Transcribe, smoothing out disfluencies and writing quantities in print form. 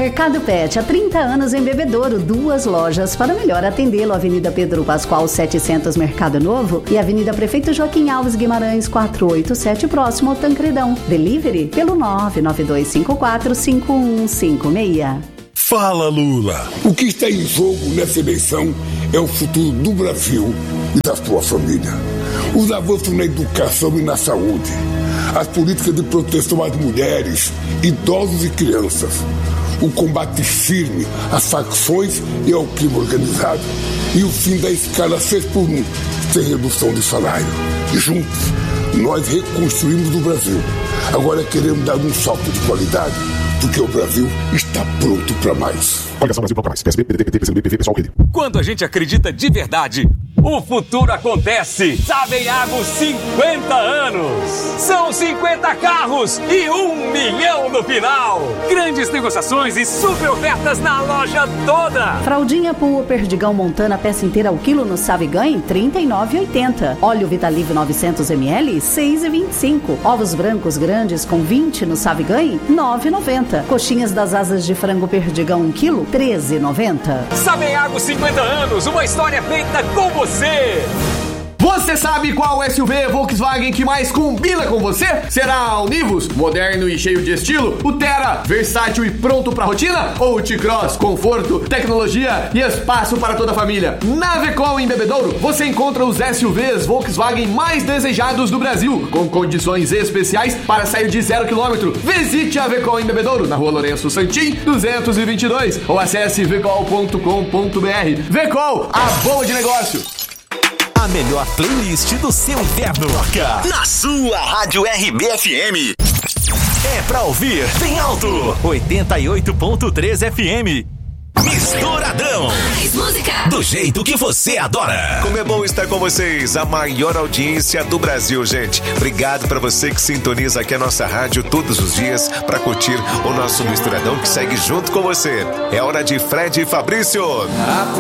Mercado Pet, há 30 anos em Bebedouro, 2 lojas para melhor atendê-lo. Avenida Pedro Pascoal 700, Mercado Novo, e Avenida Prefeito Joaquim Alves Guimarães 487, próximo ao Tancredão. Delivery pelo 992545156. Fala, Lula! O que está em jogo nessa eleição é o futuro do Brasil e da sua família. Os avanços na educação e na saúde, as políticas de proteção às mulheres, idosos e crianças, o combate firme às facções e ao crime organizado e o fim da escala 6x1, sem redução de salário. Juntos, nós reconstruímos o Brasil. Agora queremos dar um salto de qualidade, porque o Brasil está pronto para mais. Coligação Brasil Procura Mais. PSB, PDT, PT, PCdoB, PV, Pessoal, Rede. Quando a gente acredita de verdade, o futuro acontece. Saveago 50 anos. São 50 carros e 1 milhão no final. Grandes negociações e super ofertas na loja toda. Fraldinha Pua Perdigão Montana, peça inteira ao quilo no Savegan, R$ 39,80. Óleo Vitalive 900 ml, R$ 6,25. Ovos brancos grandes com 20 no Savegan, R$ 9,90. Coxinhas das asas de frango Perdigão 1 quilo, R$ 13,90. Saveago 50 anos, uma história feita com você. Você sabe qual SUV Volkswagen que mais combina com você? Será o Nivus, moderno e cheio de estilo? O Terra, versátil e pronto pra rotina? Ou o T-Cross, conforto, tecnologia e espaço para toda a família? Na Vecol em Bebedouro, você encontra os SUVs Volkswagen mais desejados do Brasil, com condições especiais para sair de 0 km. Visite a Vecol em Bebedouro, na rua Lourenço Santim, 222, ou acesse vecol.com.br. Vecol, a boa de negócio. A melhor playlist do seu inverno. Na sua Rádio RBFM. É pra ouvir bem alto. 88.3 FM. Misturadão. Mais música. Do jeito que você adora. Como é bom estar com vocês. A maior audiência do Brasil, gente. Obrigado pra você que sintoniza aqui a nossa rádio todos os dias pra curtir o nosso Misturadão que segue junto com você. É hora de Fred e Fabrício.